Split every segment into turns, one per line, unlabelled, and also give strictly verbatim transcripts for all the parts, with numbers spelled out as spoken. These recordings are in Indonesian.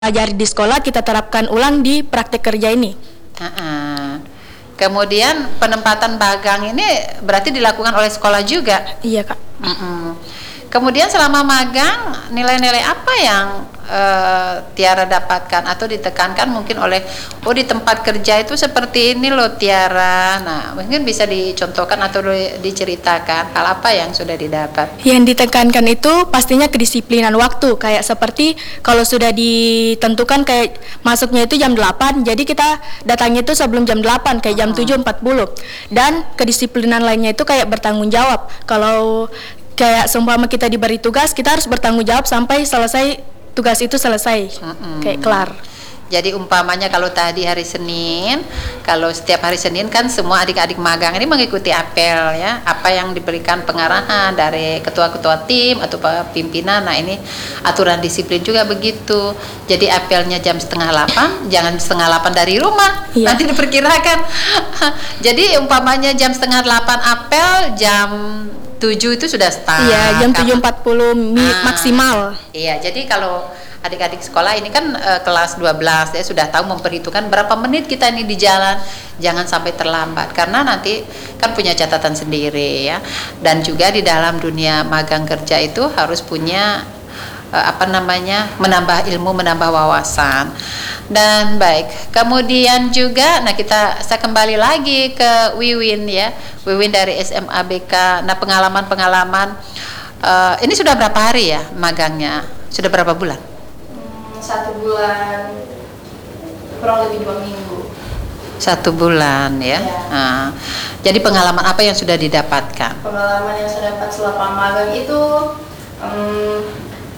pelajari di sekolah kita terapkan ulang di praktek kerja ini.
Uh-uh. Kemudian penempatan magang ini berarti dilakukan oleh sekolah juga?
Iya, Kak.
Uh-uh. Kemudian selama magang nilai-nilai apa yang uh, Tiara dapatkan atau ditekankan mungkin oleh oh di tempat kerja itu seperti ini loh Tiara. Nah mungkin bisa dicontohkan atau diceritakan hal apa yang sudah didapat.
Yang ditekankan itu pastinya kedisiplinan waktu, kayak seperti kalau sudah ditentukan kayak masuknya itu jam delapan, jadi kita datangnya itu sebelum jam delapan kayak jam tujuh empat puluh. Dan kedisiplinan lainnya itu kayak bertanggung jawab. Kalau kayak seumpama kita diberi tugas, kita harus bertanggung jawab sampai selesai tugas itu selesai, mm-hmm. kayak kelar.
Jadi umpamanya kalau tadi hari Senin, kalau setiap hari Senin kan semua adik-adik magang ini mengikuti apel ya, apa yang diberikan pengarahan dari ketua-ketua tim atau pimpinan. Nah ini aturan disiplin juga begitu. Jadi apelnya jam setengah delapan, jangan setengah delapan dari rumah, iya. Nanti diperkirakan. Jadi umpamanya jam setengah delapan apel, jam tujuh itu sudah start.
Iya, jam tujuh empat puluh ah, maksimal.
Iya, jadi kalau adik-adik sekolah ini kan uh, kelas dua belas ya sudah tahu memperhitungkan berapa menit kita ini di jalan, jangan sampai terlambat karena nanti kan punya catatan sendiri ya. Dan juga di dalam dunia magang kerja itu harus punya uh, apa namanya? menambah ilmu, menambah wawasan. Dan baik, kemudian juga nah kita saya kembali lagi ke Wiwin ya. Wiwin dari S M A B K. Nah, pengalaman-pengalaman uh, ini sudah berapa hari ya magangnya? Sudah berapa bulan?
Hmm, satu bulan, kurang lebih dua minggu.
Satu bulan ya.
Ya.
Nah, jadi pengalaman apa yang sudah didapatkan?
Pengalaman yang saya dapat selama magang itu, um,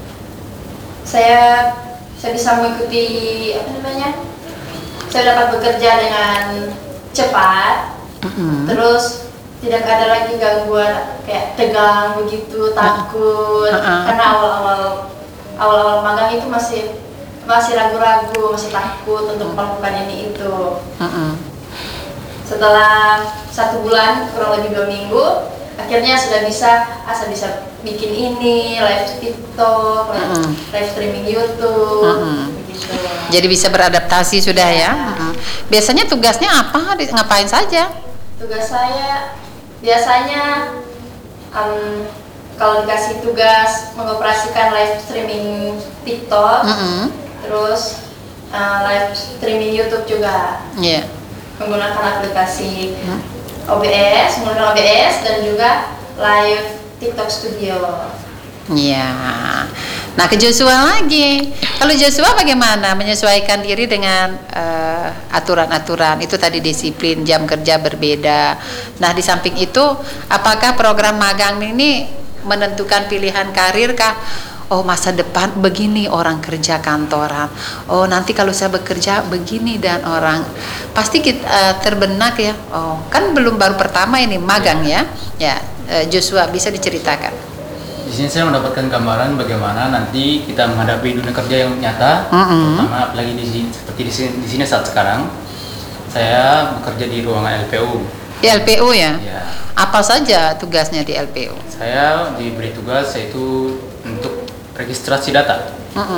saya saya bisa mengikuti apa namanya? Saya dapat bekerja dengan cepat, mm-hmm. terus tidak ada lagi gangguan kayak tegang begitu, takut, uh-uh. karena awal-awal awal-awal magang itu masih masih ragu-ragu, masih takut untuk melakukan ini itu. Uh-uh. Setelah satu bulan kurang lebih dua minggu, akhirnya sudah bisa, asa bisa bikin ini live TikTok, uh-uh. live streaming YouTube, uh-uh. begitu.
Jadi bisa beradaptasi sudah ya. ya? Uh-uh. Biasanya tugasnya apa? Ngapain saja?
Tugas saya biasanya um, kalau dikasih tugas mengoperasikan live streaming TikTok, mm-hmm. terus uh, live streaming YouTube juga, yeah. menggunakan aplikasi mm-hmm. O B S, menggunakan O B S dan juga live TikTok Studio.
Ya, nah ke Joshua lagi. Kalau Joshua bagaimana menyesuaikan diri dengan uh, aturan-aturan itu tadi disiplin jam kerja berbeda. Nah di samping itu, apakah program magang ini menentukan pilihan karir kah? Oh masa depan begini orang kerja kantoran. Oh nanti kalau saya bekerja begini dan orang pasti kita uh, terbenak ya. Oh kan belum baru pertama ini magang ya. Ya uh, Joshua bisa diceritakan.
Di sini saya mendapatkan gambaran bagaimana nanti kita menghadapi dunia kerja yang nyata, mm-hmm. terutama apalagi di sini, seperti di sini, di sini saat sekarang saya bekerja di ruangan L P U.
Di L P U ya?
Ya.
Apa saja tugasnya di L P U?
Saya diberi tugas yaitu untuk registrasi data.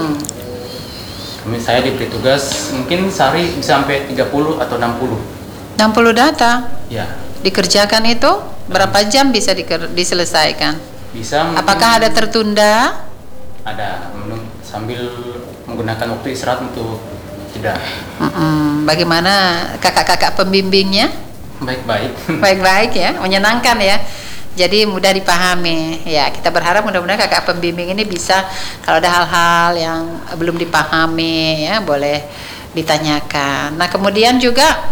Mm-hmm. Saya diberi tugas mungkin sehari bisa sampai tiga puluh atau enam puluh.
enam puluh data?
Ya.
Dikerjakan itu berapa jam bisa diker- diselesaikan?
Bisa.
Apakah ada tertunda?
Ada, sambil menggunakan waktu istirahat untuk tidak.
Mm-mm. Bagaimana kakak-kakak pembimbingnya?
Baik-baik.
Baik-baik ya, menyenangkan ya. Jadi mudah dipahami. Ya, kita berharap mudah-mudahan kakak pembimbing ini bisa kalau ada hal-hal yang belum dipahami ya, boleh ditanyakan. Nah, kemudian juga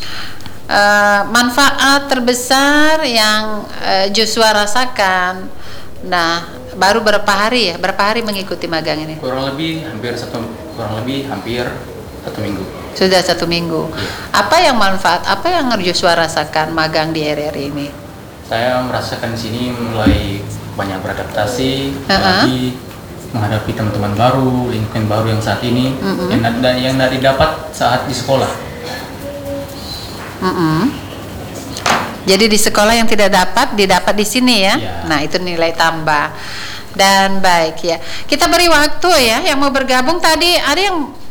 uh, manfaat terbesar yang uh, Joshua rasakan. Nah, baru berapa hari ya? Berapa hari mengikuti magang ini?
Kurang lebih hampir satu kurang lebih hampir satu minggu.
Sudah satu minggu. Ya. Apa yang manfaat? Apa yang Joshua rasakan magang di R R I ini?
Saya merasakan di sini mulai banyak beradaptasi, uh-huh. lagi menghadapi teman-teman baru, lingkungan baru yang saat ini, uh-huh. yang yang tidak didapat saat di sekolah.
Uh-huh. Jadi di sekolah yang tidak dapat didapat di sini ya. Ya. Nah, itu nilai tambah. dan baik ya. Kita beri waktu ya yang mau bergabung tadi. Ada yang